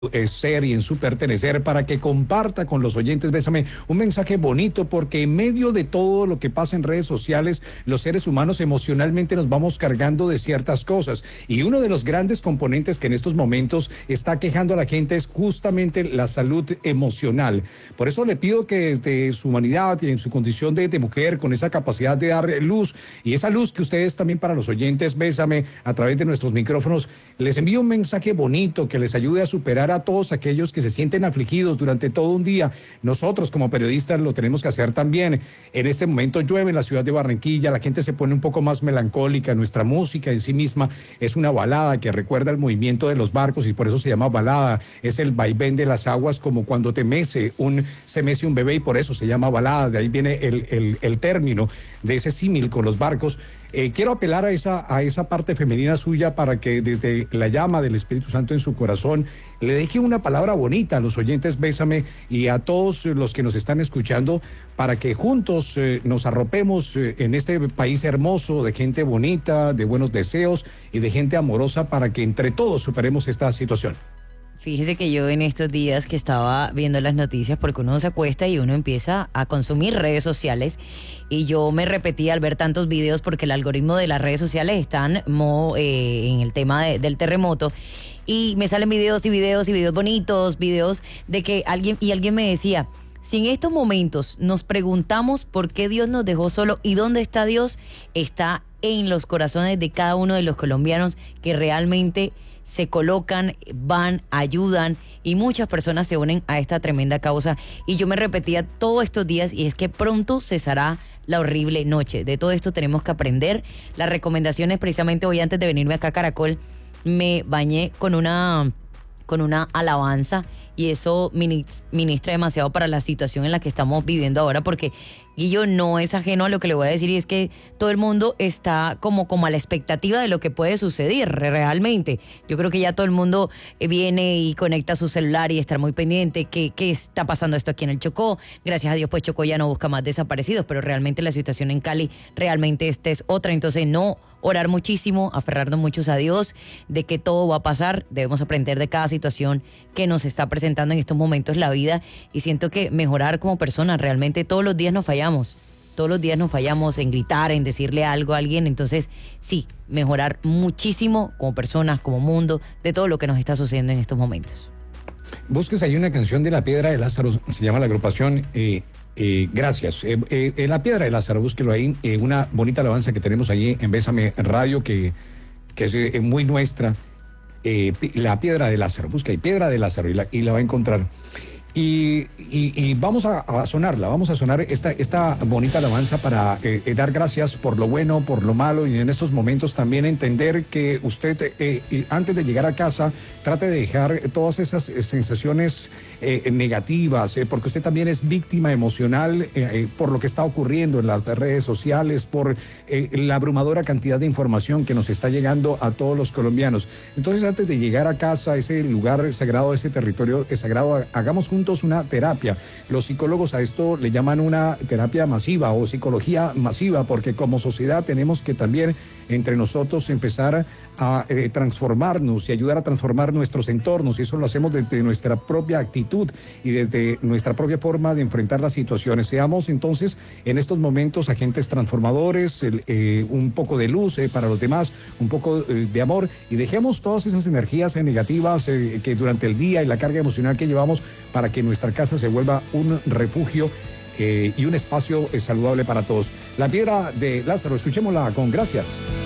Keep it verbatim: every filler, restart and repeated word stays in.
eh, ser y en su pertenecer para que comparta con los oyentes, Bésame, un mensaje bonito, porque en medio de todo lo que pasa en redes sociales, los seres humanos emocionalmente nos vamos cargando de ciertas cosas, y uno de los grandes componentes que en estos momentos está quejando a la gente es justamente la salud emocional. Por eso le pido que desde su humanidad y en su condición de, de mujer, con esa capacidad de dar luz, y esa luz que ustedes también para los oyentes, Bésame, a través de nuestros micrófonos, les envío un mensaje bonito que les ayude a superar a todos aquellos que se sienten afligidos durante todo un día. Nosotros como periodistas lo tenemos que hacer también. En este momento llueve en la ciudad de Barranquilla, la gente se pone un poco más melancólica, nuestra música en sí misma es una balada que recuerda el movimiento de los barcos y por eso se llama balada, es el vaivén de las aguas, como cuando te mece un, se mece un bebé y por eso se llama balada, de ahí viene el, el, el término de ese símil con los barcos. Eh, quiero apelar a esa, a esa parte femenina suya para que desde la llama del Espíritu Santo en su corazón le deje una palabra bonita a los oyentes, Bésame, y a todos los que nos están escuchando, para que juntos eh, nos arropemos eh, en este país hermoso de gente bonita, de buenos deseos y de gente amorosa, para que entre todos superemos esta situación. Fíjese que yo en estos días que estaba viendo las noticias, porque uno se acuesta y uno empieza a consumir redes sociales, y yo me repetí al ver tantos videos, porque el algoritmo de las redes sociales están mo, eh, en el tema de, del terremoto, y me salen videos y videos y videos bonitos, videos de que alguien, y alguien me decía, si en estos momentos nos preguntamos por qué Dios nos dejó solo y dónde está Dios, está en los corazones de cada uno de los colombianos que realmente se colocan, van, ayudan, y muchas personas se unen a esta tremenda causa. Y yo me repetía todos estos días, y es que pronto cesará la horrible noche. De todo esto tenemos que aprender. Las recomendaciones, precisamente hoy antes de venirme acá a Caracol, me bañé con una, con una alabanza, y eso ministra demasiado para la situación en la que estamos viviendo ahora, porque Guillo no es ajeno a lo que le voy a decir, y es que todo el mundo está como, como a la expectativa de lo que puede suceder realmente. Yo creo que ya todo el mundo viene y conecta su celular y está muy pendiente, ¿qué, qué está pasando esto aquí en el Chocó? Gracias a Dios, pues Chocó ya no busca más desaparecidos, pero realmente la situación en Cali, realmente esta es otra. Entonces no orar muchísimo, aferrarnos muchos a Dios, de que todo va a pasar. Debemos aprender de cada situación que nos está presentando en estos momentos la vida, y siento que mejorar como personas, realmente todos los días nos fallamos, todos los días nos fallamos en gritar, en decirle algo a alguien. Entonces sí, mejorar muchísimo como personas, como mundo, de todo lo que nos está sucediendo en estos momentos. Busques ahí una canción de La Piedra de Lázaro, se llama la agrupación eh, eh, Gracias. Eh, eh, La Piedra de Lázaro, búsquelo ahí, eh, una bonita alabanza que tenemos ahí en Bésame Radio, que, que es eh, muy nuestra. Eh, La Piedra de Lázaro, busca ahí Piedra de Lázaro y la, y la va a encontrar. Y, y, y vamos a, a sonarla, vamos a sonar esta, esta bonita alabanza para eh, eh, dar gracias por lo bueno, por lo malo, y en estos momentos también entender que usted eh, eh, antes de llegar a casa trate de dejar todas esas eh, sensaciones eh, negativas, eh, porque usted también es víctima emocional eh, eh, por lo que está ocurriendo en las redes sociales, por eh, la abrumadora cantidad de información que nos está llegando a todos los colombianos. Entonces, antes de llegar a casa, a ese lugar sagrado, a ese territorio sagrado, hagamos juntos una terapia. Los psicólogos a esto le llaman una terapia masiva o psicología masiva, porque como sociedad tenemos que también entre nosotros empezar a eh, transformarnos y ayudar a transformar nuestros entornos, y eso lo hacemos desde nuestra propia actitud y desde nuestra propia forma de enfrentar las situaciones. Seamos entonces en estos momentos agentes transformadores, el, eh, un poco de luz eh, para los demás, un poco eh, de amor, y dejemos todas esas energías eh, negativas eh, que durante el día y la carga emocional que llevamos, para que nuestra casa se vuelva un refugio eh, y un espacio eh, saludable para todos. La Piedra de Lázaro, escuchémosla con Gracias.